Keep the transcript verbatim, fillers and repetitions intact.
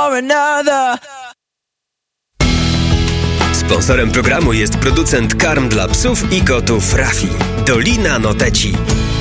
for another. Sponsorem programu jest producent karm dla psów i kotów Rafi. Dolina Noteci.